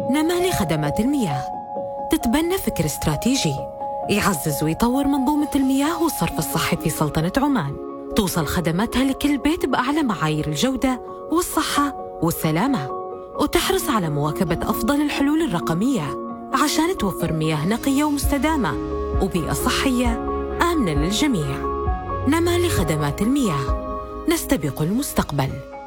نمالي خدمات المياه تتبنى فكر استراتيجي يعزز ويطور منظومة المياه والصرف الصحي في سلطنة عمان، توصل خدماتها لكل بيت بأعلى معايير الجودة والصحة والسلامة، وتحرص على مواكبة أفضل الحلول الرقمية عشان توفر مياه نقية ومستدامة وبيئة صحية آمنة للجميع. نمالي خدمات المياه، نستبق المستقبل.